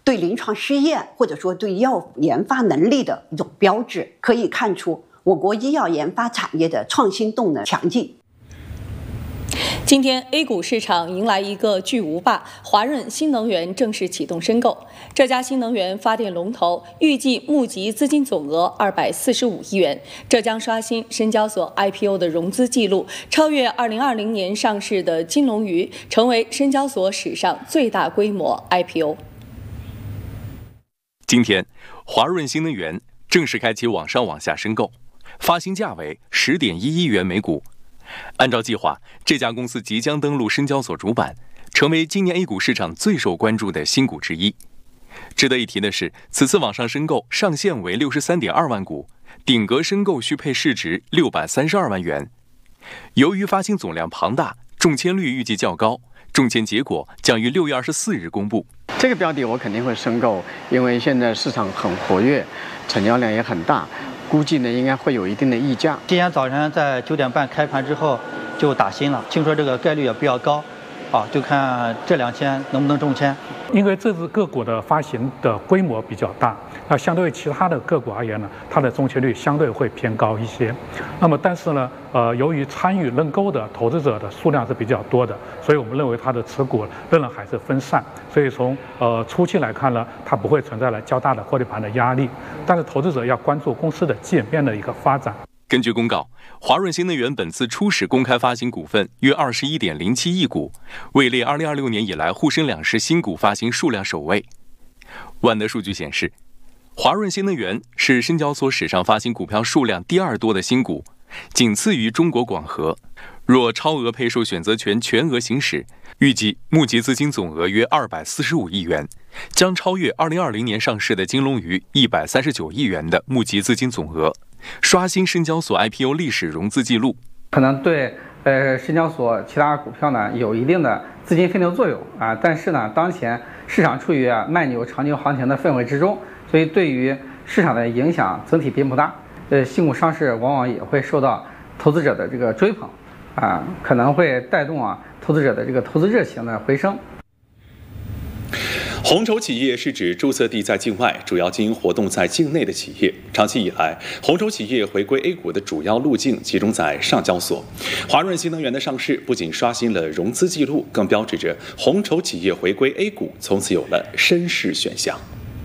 对临床试验或者说对药物研发能力的一种标志，可以看出我国医药研发产业的创新动能强劲。 今天 A 股市场迎来一个巨无霸，华润新能源正式启动申购。这家新能源发电龙头预计募集资金总额245亿元，这将刷新深交所 IPO 的融资记录，超越2020年上市的金龙鱼，成为深交所史上最大规模 IPO。 今天，华润新能源正式开启网上网下申购，发行价为10.1亿元每股。按照计划，这家公司即将登陆深交所主板，成为今年 A 股市场最受关注的新股之一。值得一提的是，此次网上申购上限为63.2万股，顶格申购需配市值632万元。由于发行总量庞大，中签率预计较高，中签结果将于6月24日公布。 这个标的我肯定会申购，因为现在市场很活跃，成交量也很大。估计呢应该会有一定的溢价。 今天早晨在9点半开盘之后就打新了，听说这个概率也比较高，就看这2签能不能中签。 因为这只个股的发行的规模比较大，那相对于其他的个股而言呢，它的中签率相对会偏高一些。那么但是呢，由于参与认购的投资者的数量是比较多的，所以我们认为它的持股仍然还是分散。所以从初期来看呢，它不会存在了较大的获利盘的压力。但是投资者要关注公司的基本面的一个发展。 根据公告，华润新能源本次初始公开发行股份约21.07亿股，位列2026年以来沪深两市新股发行数量首位。万德数据显示，华润新能源是深交所史上发行股票数量第2多的新股，仅次于中国广核。若超额配售选择权全额行使，预计募集资金总额约245亿元，将超越2020年上市的金龙鱼139亿元的募集资金总额，刷新深交所 IPO 历史融资记录。 可能对深交所其他股票呢有一定的资金分流作用但是呢，当前市场处于慢牛长牛行情的氛围之中，所以对于市场的影响整体并不大。新股上市往往也会受到投资者的这个追捧可能会带动投资者的这个投资热情的回升。 红筹企业是指注册地在境外，主要经营活动在境内的企业。长期以来，红筹企业回归 A 股的主要路径集中在上交所。华润新能源的上市不仅刷新了融资记录，更标志着红筹企业回归 A 股从此有了深市选项。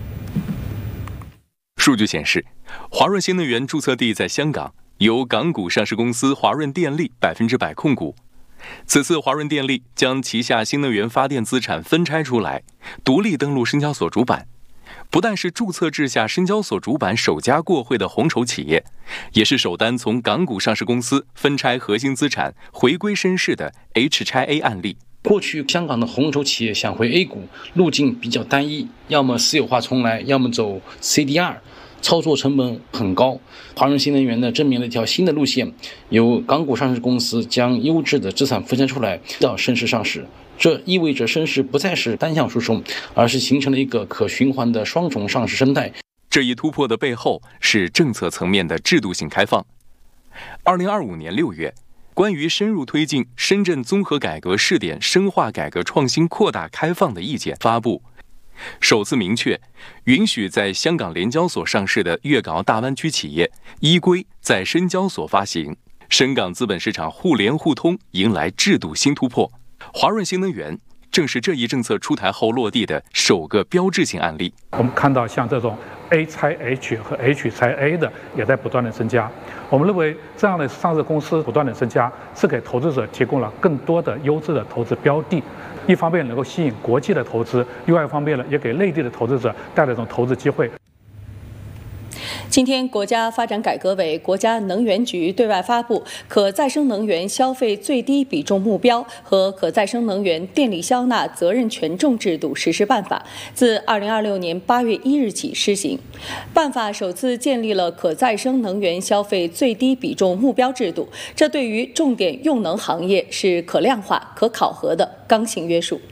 数据显示，华润新能源注册地在香港，由港股上市公司华润电力100%控股。此次华润电力将旗下新能源发电资产分拆出来，独立登陆深交所主板，不但是注册制下深交所主板首家过会的红筹企业，也是首单从港股上市公司分拆核心资产回归深市的 H-A 案例。 过去香港的红筹企业想回 A 股路径比较单一，要么私有化重来，要么走 CDR，操作成本很高。华润新能源呢，证明了一条新的路线，由港股上市公司将优质的资产分拆出来到深市上市。这意味着深市不再是单向输出，而是形成了一个可循环的双重上市生态。 这一突破的背后是政策层面的制度性开放。2025年6月，关于深入推进深圳综合改革试点深化改革创新扩大开放的意见发布，首次明确允许在香港联交所上市的粤港澳大湾区企业依规在深交所发行，深港资本市场互联互通迎来制度新突破。华润新能源正是这一政策出台后落地的首个标志性案例。 我们看到像这种 A 拆 H 和 H 拆 A 的也在不断的增加。我们认为这样的上市公司不断的增加，是给投资者提供了更多的优质的投资标的。一方面能够吸引国际的投资，另外一方面呢，也给内地的投资者带来一种投资机会。 今天，国家发展改革委、国家能源局对外发布可再生能源消费最低比重目标和可再生能源电力销纳责任权重制度实施办法，自2026年8月1日起施行。办法首次建立了可再生能源消费最低比重目标制度，这对于重点用能行业是可量化、可考核的刚性约束。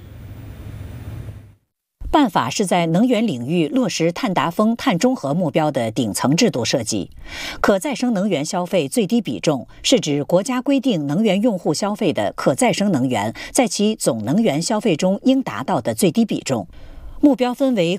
办法是在能源领域落实碳达峰、碳中和目标的顶层制度设计。可再生能源消费最低比重是指国家规定能源用户消费的可再生能源在其总能源消费中应达到的最低比重。目标分为